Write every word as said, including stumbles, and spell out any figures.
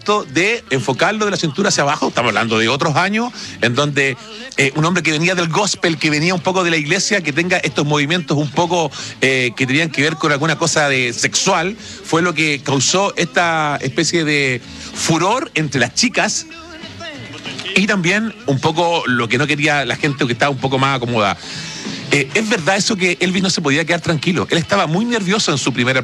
momento de enfocarlo de la cintura hacia abajo. Estamos hablando de otros años en donde eh, un hombre que venía del gospel, que venía un poco de la iglesia, que tenga estos movimientos un poco eh, que tenían que ver con alguna cosa de sexual, fue lo que causó esta especie de furor entre las chicas. Y también un poco lo que no quería la gente, que estaba un poco más acomodada. Eh, es verdad eso que Elvis no se podía quedar tranquilo. Él estaba muy nervioso en su primera